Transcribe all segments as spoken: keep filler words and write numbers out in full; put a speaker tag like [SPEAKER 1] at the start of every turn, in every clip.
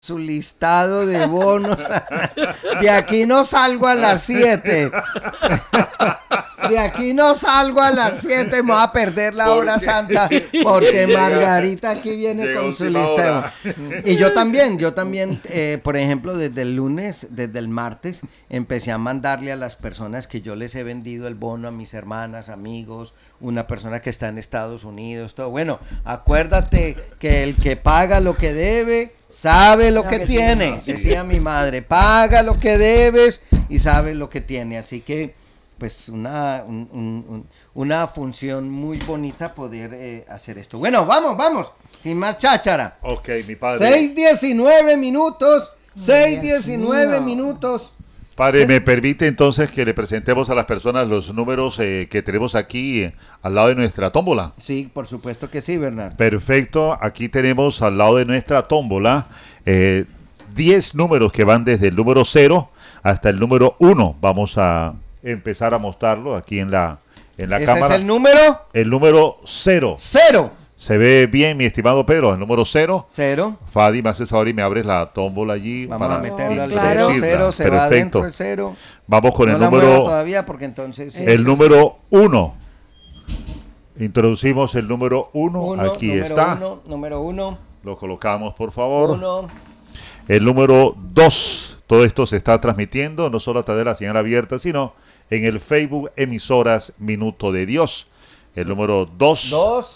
[SPEAKER 1] su listado de bonos. De aquí no salgo a las siete. De aquí no salgo a las siete. Me voy a perder la hora santa porque Margarita aquí viene
[SPEAKER 2] Llegó
[SPEAKER 1] con su
[SPEAKER 2] última
[SPEAKER 1] listado.
[SPEAKER 2] hora.
[SPEAKER 1] Y yo también, yo también, eh, por ejemplo, desde el lunes, desde el martes, empecé a mandarle a las personas que yo les he vendido el bono, a mis hermanas, amigos, una persona que está en Estados Unidos, todo. Bueno, acuérdate que el que paga lo que debe, sabe lo que tiene, decía mi madre, paga lo que debes y sabe lo que tiene, así que pues una, un, un, un, una función muy bonita poder eh, hacer esto. Bueno, vamos, vamos, sin más cháchara.
[SPEAKER 2] Ok, mi padre.
[SPEAKER 1] seis diecinueve minutos, seis diecinueve minutos.
[SPEAKER 2] Padre, ¿me permite entonces que le presentemos a las personas los números eh, que tenemos aquí eh, al lado de nuestra tómbola?
[SPEAKER 1] Sí, por supuesto que sí, Bernardo.
[SPEAKER 2] Perfecto, aquí tenemos al lado de nuestra tómbola eh, diez números que van desde el número cero hasta el número uno. Vamos a empezar a mostrarlo aquí en la, en la
[SPEAKER 1] ¿Ese
[SPEAKER 2] cámara.
[SPEAKER 1] es el número?
[SPEAKER 2] El número cero.
[SPEAKER 1] Cero.
[SPEAKER 2] ¿Se ve bien, mi estimado Pedro? El número cero.
[SPEAKER 1] Cero.
[SPEAKER 2] Fadi, me haces favor y me abres la tómbola allí.
[SPEAKER 1] Vamos
[SPEAKER 2] para
[SPEAKER 1] a meterlo al
[SPEAKER 2] introducirla.
[SPEAKER 1] cero, cero, se va
[SPEAKER 2] Perfecto.
[SPEAKER 1] adentro el cero.
[SPEAKER 2] Vamos con
[SPEAKER 1] No
[SPEAKER 2] el
[SPEAKER 1] la mueva
[SPEAKER 2] número,
[SPEAKER 1] todavía porque entonces...
[SPEAKER 2] el número uno. Introducimos el número uno.
[SPEAKER 1] Uno,
[SPEAKER 2] Aquí
[SPEAKER 1] número
[SPEAKER 2] está.
[SPEAKER 1] Uno, número uno.
[SPEAKER 2] Lo colocamos, por favor.
[SPEAKER 1] Uno.
[SPEAKER 2] El número dos. Todo esto se está transmitiendo no solo a través de la señal abierta, sino en el Facebook Emisoras Minuto de Dios. El número dos.
[SPEAKER 1] Dos.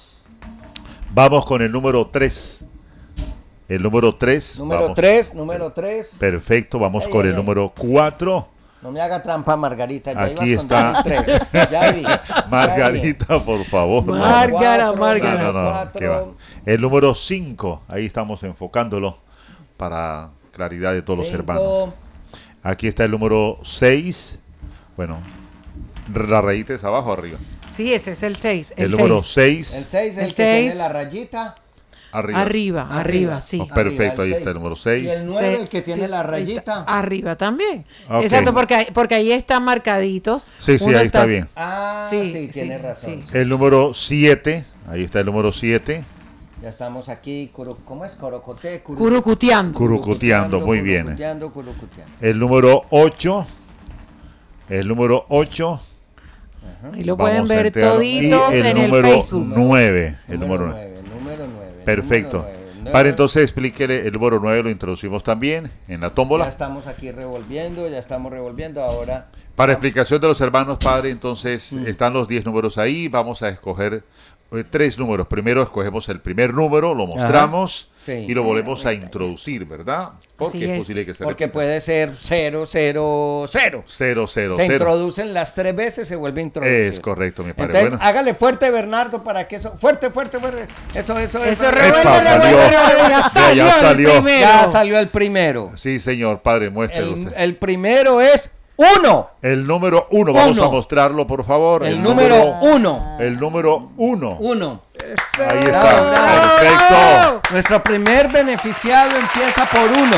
[SPEAKER 2] Vamos con el número tres. El número tres.
[SPEAKER 1] Número tres, número tres.
[SPEAKER 2] Perfecto, vamos
[SPEAKER 1] Ay,
[SPEAKER 2] con
[SPEAKER 1] ay,
[SPEAKER 2] el
[SPEAKER 1] ay.
[SPEAKER 2] número cuatro.
[SPEAKER 1] No me haga trampa, Margarita. Ya
[SPEAKER 2] Aquí
[SPEAKER 1] ibas con
[SPEAKER 2] está.
[SPEAKER 1] dos y tres. Ya vi. ya
[SPEAKER 2] Margarita, por favor.
[SPEAKER 1] vi.
[SPEAKER 3] Márgara,
[SPEAKER 1] Cuatro,
[SPEAKER 3] Márgara.
[SPEAKER 2] No, no, no,
[SPEAKER 1] cuatro.
[SPEAKER 2] qué va. El número cinco, ahí estamos enfocándolo para claridad de todos los
[SPEAKER 1] Cinco.
[SPEAKER 2] hermanos. Aquí está el número seis. Bueno, la rayita es abajo o arriba.
[SPEAKER 3] Sí, ese es el seis.
[SPEAKER 2] El, número seis,
[SPEAKER 1] El seis es el,
[SPEAKER 3] El
[SPEAKER 1] que
[SPEAKER 3] seis.
[SPEAKER 1] tiene la rayita.
[SPEAKER 2] arriba.
[SPEAKER 3] Arriba, arriba, sí.
[SPEAKER 2] Oh, perfecto,
[SPEAKER 1] Arriba,
[SPEAKER 2] ahí
[SPEAKER 1] el
[SPEAKER 2] está
[SPEAKER 1] seis.
[SPEAKER 2] el número
[SPEAKER 1] Y
[SPEAKER 2] seis.
[SPEAKER 1] el nueve,
[SPEAKER 3] Se-
[SPEAKER 1] el que tiene la rayita.
[SPEAKER 3] Arriba también.
[SPEAKER 2] Ok.
[SPEAKER 3] Exacto, porque, ahí- porque ahí están marcaditos.
[SPEAKER 2] Sí, sí,
[SPEAKER 3] Uno
[SPEAKER 2] ahí está bien.
[SPEAKER 1] Ah, sí,
[SPEAKER 3] Sí,
[SPEAKER 1] tiene
[SPEAKER 3] sí,
[SPEAKER 1] razón.
[SPEAKER 3] sí.
[SPEAKER 2] El número siete, ahí está el número siete.
[SPEAKER 1] Ya estamos aquí. curu- ¿Cómo es? Corocote. curu-
[SPEAKER 3] Curucuteando.
[SPEAKER 2] Curucuteando, muy bien.
[SPEAKER 1] Curucuteando, curucuteando.
[SPEAKER 2] El número ocho. El número ocho.
[SPEAKER 3] Ahí lo
[SPEAKER 2] Vamos
[SPEAKER 3] pueden
[SPEAKER 2] a
[SPEAKER 3] ver
[SPEAKER 2] enterarlo.
[SPEAKER 3] toditos
[SPEAKER 2] Y el
[SPEAKER 3] en el
[SPEAKER 2] número
[SPEAKER 3] Facebook.
[SPEAKER 2] nueve. El
[SPEAKER 1] Número
[SPEAKER 2] número nueve.
[SPEAKER 1] nueve, número nueve.
[SPEAKER 2] Perfecto.
[SPEAKER 1] número nueve, nueve.
[SPEAKER 2] Para entonces explíquele el número nueve, lo introducimos también en la
[SPEAKER 1] Ya
[SPEAKER 2] tómbola.
[SPEAKER 1] estamos aquí revolviendo, ya estamos revolviendo ahora.
[SPEAKER 2] Para explicación de los hermanos, padre, entonces están los diez números ahí. Vamos a escoger eh, tres números. Primero escogemos el primer número, lo mostramos
[SPEAKER 1] Sí.
[SPEAKER 2] y lo volvemos a introducir, ¿verdad? Porque
[SPEAKER 3] Así
[SPEAKER 2] es
[SPEAKER 3] es.
[SPEAKER 2] posible que se
[SPEAKER 1] Porque
[SPEAKER 2] repita.
[SPEAKER 1] puede ser cero, cero, cero.
[SPEAKER 2] Cero, cero,
[SPEAKER 1] Se
[SPEAKER 2] cero.
[SPEAKER 1] introducen las tres veces, se vuelve a introducir.
[SPEAKER 2] Es correcto, mi padre.
[SPEAKER 1] Entonces,
[SPEAKER 2] Bueno,
[SPEAKER 1] hágale fuerte, Bernardo, para que eso... Fuerte, fuerte, fuerte. Eso, eso,
[SPEAKER 3] Eso
[SPEAKER 1] eso.
[SPEAKER 3] revuelve,
[SPEAKER 2] Epa,
[SPEAKER 3] revuelve,
[SPEAKER 2] salió.
[SPEAKER 3] revuelve,
[SPEAKER 2] Ya,
[SPEAKER 3] ya salió,
[SPEAKER 2] ya salió.
[SPEAKER 3] el primero.
[SPEAKER 1] Ya salió el primero.
[SPEAKER 2] sí, señor, padre, muéstrelo
[SPEAKER 1] El,
[SPEAKER 2] usted.
[SPEAKER 1] el primero es uno.
[SPEAKER 2] El número uno, vamos
[SPEAKER 1] Uno.
[SPEAKER 2] a mostrarlo, por favor.
[SPEAKER 1] El, número uno.
[SPEAKER 2] El número uno.
[SPEAKER 1] Uno.
[SPEAKER 2] Ahí está.
[SPEAKER 1] Bravo, bravo.
[SPEAKER 2] Perfecto.
[SPEAKER 1] Nuestro primer beneficiado empieza por uno.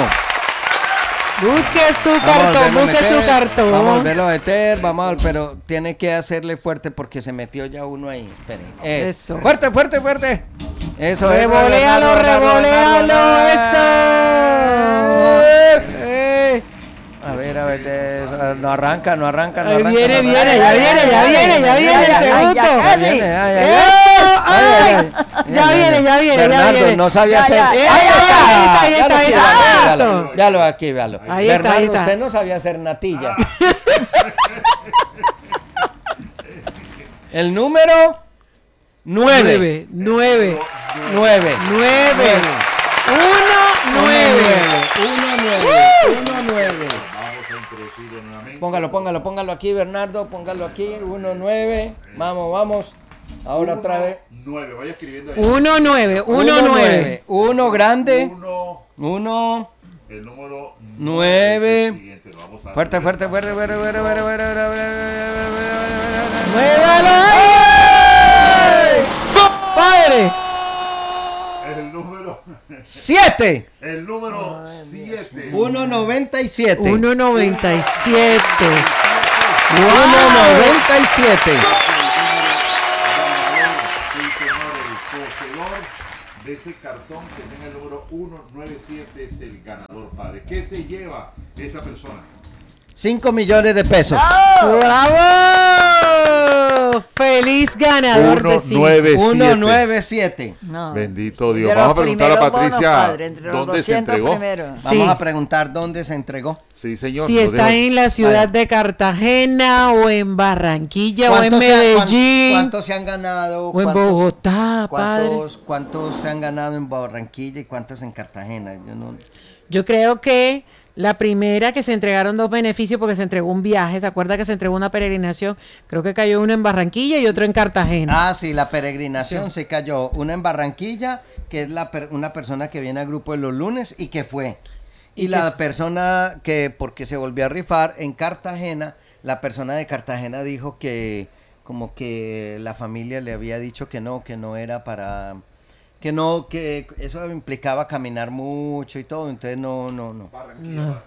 [SPEAKER 3] Busque su
[SPEAKER 1] Vamos a
[SPEAKER 3] cartón,
[SPEAKER 1] volverlo a
[SPEAKER 3] busque
[SPEAKER 1] meter,
[SPEAKER 3] su cartón.
[SPEAKER 1] Vamos a volverlo a meter, vamos a, pero tiene que hacerle fuerte porque se metió ya uno ahí. Esperen. Eh,
[SPEAKER 3] Eso.
[SPEAKER 1] Fuerte, fuerte, fuerte. Eso,
[SPEAKER 3] Revolealo,
[SPEAKER 1] eso,
[SPEAKER 3] revolealo, eso. Eh,
[SPEAKER 1] A ver, a ver, eh, no arranca, no arranca, no
[SPEAKER 3] Ahí
[SPEAKER 1] arranca.
[SPEAKER 3] viene,
[SPEAKER 1] no
[SPEAKER 3] viene,
[SPEAKER 1] arranca.
[SPEAKER 3] ya viene, ya viene, ya viene el segundo.
[SPEAKER 1] Ya viene, ay, ay,
[SPEAKER 3] ¡Eh!
[SPEAKER 1] ay,
[SPEAKER 3] ¡Ay!
[SPEAKER 1] ay,
[SPEAKER 3] Ya
[SPEAKER 1] ay,
[SPEAKER 3] viene,
[SPEAKER 1] ay.
[SPEAKER 3] ya viene, ya
[SPEAKER 1] Bernardo,
[SPEAKER 3] viene.
[SPEAKER 1] no sabía
[SPEAKER 3] Ya,
[SPEAKER 1] hacer.
[SPEAKER 3] ya,
[SPEAKER 1] ¡Ahí
[SPEAKER 3] ahí está, ahí está,
[SPEAKER 1] Véalo,
[SPEAKER 3] ahí
[SPEAKER 1] sí,
[SPEAKER 3] está,
[SPEAKER 1] véalo,
[SPEAKER 3] listo.
[SPEAKER 1] véalo, véalo aquí, véalo.
[SPEAKER 3] Ahí está,
[SPEAKER 1] Bernardo,
[SPEAKER 3] ahí está.
[SPEAKER 1] usted no sabía hacer natilla. El número nueve.
[SPEAKER 3] Nueve, nueve,
[SPEAKER 1] Nueve.
[SPEAKER 3] nueve. Uno, nueve.
[SPEAKER 1] Uno nueve. Uno nueve. Póngalo, póngalo, póngalo aquí, Bernardo. Póngalo aquí. Uno nueve. Vamos, vamos. Ahora otra vez.
[SPEAKER 2] nueve, vaya escribiendo ahí.
[SPEAKER 3] Uno, nueve, uno, nueve.
[SPEAKER 1] Uno grande.
[SPEAKER 2] Uno,
[SPEAKER 1] Uno.
[SPEAKER 2] el número
[SPEAKER 1] Nueve.
[SPEAKER 2] siguiente, lo vamos a-
[SPEAKER 1] Fuerte, fuerte, fuerte, fuerte, fuerte, fuerte, fuerte, fuerte, fuerte.
[SPEAKER 3] ¡Muévalo ahí! ¡Padre!
[SPEAKER 2] El número,
[SPEAKER 1] Siete.
[SPEAKER 2] el número siete.
[SPEAKER 1] Uno noventa y siete.
[SPEAKER 3] uno noventa y siete.
[SPEAKER 1] Uno noventa y siete.
[SPEAKER 2] de ese cartón que tenga el número ciento noventa y siete es el ganador, padre. ¿Qué se lleva esta persona?
[SPEAKER 1] cinco millones de pesos.
[SPEAKER 3] ¡Bravo! Feliz ganador de cinco.
[SPEAKER 1] ciento noventa y siete.
[SPEAKER 4] No.
[SPEAKER 2] Bendito Dios.
[SPEAKER 4] De
[SPEAKER 2] Vamos a
[SPEAKER 4] los
[SPEAKER 2] preguntar a
[SPEAKER 4] primeros bonos,
[SPEAKER 2] Patricia
[SPEAKER 4] padre, entre los
[SPEAKER 2] dónde se
[SPEAKER 4] doscientos
[SPEAKER 2] entregó.
[SPEAKER 4] primeros.
[SPEAKER 3] Sí.
[SPEAKER 1] Vamos a preguntar dónde se entregó.
[SPEAKER 2] Sí, señor.
[SPEAKER 3] Si
[SPEAKER 2] lo
[SPEAKER 3] está
[SPEAKER 2] dejo.
[SPEAKER 3] en la ciudad
[SPEAKER 1] Vale.
[SPEAKER 3] de Cartagena o en Barranquilla o en
[SPEAKER 1] ¿Cuántos se- cuán-
[SPEAKER 3] Medellín
[SPEAKER 1] ¿Cuántos se han ganado?
[SPEAKER 3] o en
[SPEAKER 1] ¿Cuántos-
[SPEAKER 3] Bogotá, padre.
[SPEAKER 1] ¿Cuántos, ¿Cuántos se han ganado en Barranquilla y cuántos en Cartagena? Yo no...
[SPEAKER 3] Yo creo que la primera que se entregaron dos beneficios porque se entregó un viaje, ¿se acuerda que se entregó una peregrinación? Creo que cayó uno en Barranquilla y otro en Cartagena.
[SPEAKER 1] Ah, sí, la peregrinación se cayó. Una en Barranquilla, que es la per- una persona que viene al grupo de los lunes y que fue. Y,
[SPEAKER 3] Y
[SPEAKER 1] la
[SPEAKER 3] que-
[SPEAKER 1] persona que, porque se volvió a rifar en Cartagena, la persona de Cartagena dijo que como que la familia le había dicho que no, que no era para... Que no, que eso implicaba caminar mucho y todo, entonces no, no, no.
[SPEAKER 3] No.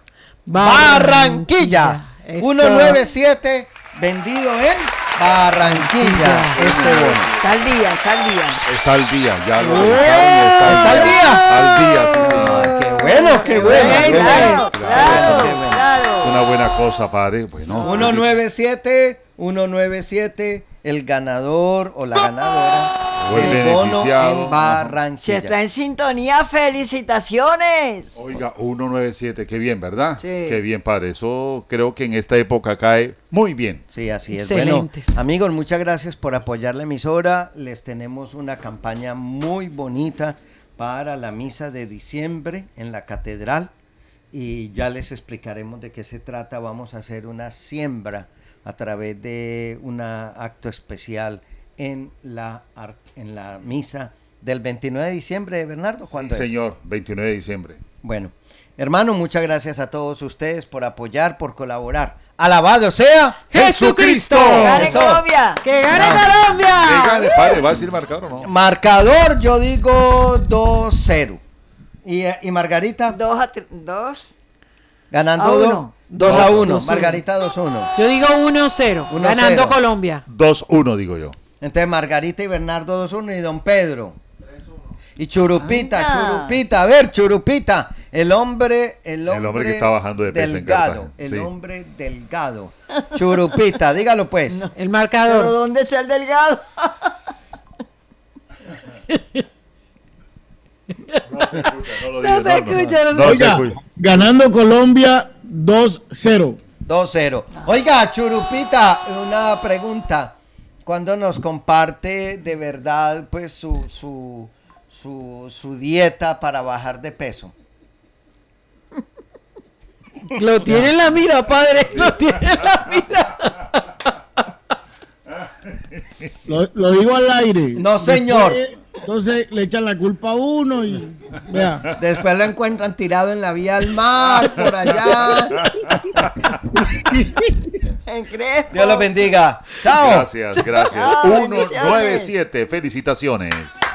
[SPEAKER 1] Barranquilla,
[SPEAKER 3] Eso.
[SPEAKER 1] ciento noventa y siete, vendido en Barranquilla, este bono.
[SPEAKER 4] Está al día, está al día.
[SPEAKER 2] Está al día, ya lo
[SPEAKER 3] ¡Oh!
[SPEAKER 2] revisaron y
[SPEAKER 1] ¿Está al día?
[SPEAKER 2] Al día, sí, señor.
[SPEAKER 1] Ah, qué bueno, qué
[SPEAKER 4] Qué
[SPEAKER 1] bueno.
[SPEAKER 4] bueno,
[SPEAKER 1] qué
[SPEAKER 4] claro,
[SPEAKER 1] bueno.
[SPEAKER 4] claro,
[SPEAKER 1] Qué bueno.
[SPEAKER 4] claro.
[SPEAKER 2] Una buena cosa, padre. Bueno,
[SPEAKER 1] ciento noventa y siete, ciento noventa y siete, el ganador o la ganadora
[SPEAKER 2] O el
[SPEAKER 1] del bono
[SPEAKER 2] beneficiado.
[SPEAKER 1] en
[SPEAKER 4] Si
[SPEAKER 1] Barranquilla.
[SPEAKER 4] está en sintonía, felicitaciones.
[SPEAKER 2] oiga, ciento noventa y siete, qué bien, ¿verdad?
[SPEAKER 4] Sí.
[SPEAKER 2] Qué bien, padre. Eso creo que en esta época cae muy bien.
[SPEAKER 1] Sí, así es.
[SPEAKER 3] Excelentes.
[SPEAKER 1] Bueno, amigos, muchas gracias por apoyar la emisora. Les tenemos una campaña muy bonita para la misa de diciembre en la catedral y ya les explicaremos de qué se trata. Vamos a hacer una siembra a través de un acto especial en la, ar- en la misa del veintinueve de diciembre, Bernardo. ¿Cuándo es?
[SPEAKER 2] Señor, veintinueve de diciembre.
[SPEAKER 1] Bueno, hermano, muchas gracias a todos ustedes por apoyar, por colaborar. ¡Alabado sea
[SPEAKER 3] ¡Jesucristo!
[SPEAKER 4] ¡Gane
[SPEAKER 1] Eso.
[SPEAKER 4] Colombia!
[SPEAKER 3] ¡Que gane
[SPEAKER 1] No.
[SPEAKER 3] Colombia!
[SPEAKER 2] Dígale, padre, ¿va a decir marcador o no?
[SPEAKER 1] Marcador, yo digo dos cero. ¿Y, eh, y Margarita?
[SPEAKER 4] Dos a tre- dos.
[SPEAKER 1] Ganando
[SPEAKER 4] a
[SPEAKER 1] do-
[SPEAKER 4] uno.
[SPEAKER 1] dos
[SPEAKER 3] Dos-
[SPEAKER 1] a uno.
[SPEAKER 3] dos a uno.
[SPEAKER 1] Margarita dos a uno.
[SPEAKER 3] Yo digo uno cero,
[SPEAKER 1] uno
[SPEAKER 3] ganando
[SPEAKER 1] cero.
[SPEAKER 3] Colombia.
[SPEAKER 2] dos uno, digo yo.
[SPEAKER 1] Entonces Margarita y Bernardo dos a uno y Don Pedro. Y Churupita,
[SPEAKER 4] Anda.
[SPEAKER 1] Churupita, a ver, Churupita, el hombre, el hombre,
[SPEAKER 2] hombre que está bajando de peso en
[SPEAKER 1] delgado,
[SPEAKER 2] Cartagena,
[SPEAKER 1] el
[SPEAKER 2] sí.
[SPEAKER 1] hombre delgado. Churupita, dígalo pues.
[SPEAKER 3] El
[SPEAKER 4] ¿Pero
[SPEAKER 3] marcador.
[SPEAKER 4] dónde está el delgado?
[SPEAKER 2] No se escucha, no lo
[SPEAKER 3] No
[SPEAKER 2] diga,
[SPEAKER 3] se escucha, no se
[SPEAKER 2] no se
[SPEAKER 5] Oiga,
[SPEAKER 2] escucha.
[SPEAKER 5] ganando Colombia dos cero.
[SPEAKER 1] dos cero. Oiga, Churupita, una pregunta. Cuando nos comparte de verdad pues su, su, su, su dieta para bajar de peso?
[SPEAKER 3] Lo tiene en la mira, padre. Lo tiene en la mira.
[SPEAKER 5] Lo, lo digo al aire.
[SPEAKER 1] No, señor.
[SPEAKER 5] Después, entonces le echan la culpa a uno y vea.
[SPEAKER 1] Después lo encuentran tirado en la vía al mar, por allá.
[SPEAKER 4] En Crespo.
[SPEAKER 1] Dios los bendiga. Chao.
[SPEAKER 2] Gracias, gracias.
[SPEAKER 4] Chao,
[SPEAKER 2] ciento
[SPEAKER 4] bendiciones.
[SPEAKER 2] noventa y siete, felicitaciones.